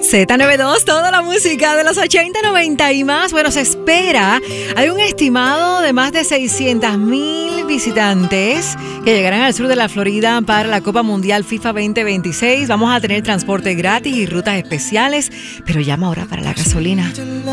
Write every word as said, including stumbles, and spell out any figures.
Z noventa y dos, toda la música de los ochenta, noventa y más. Bueno, se espera, hay un estimado de más de seiscientos mil visitantes que llegarán al sur de la Florida para la Copa Mundial FIFA veinte veintiséis. Vamos a tener transporte gratis y rutas especiales, pero llama ahora para la gasolina.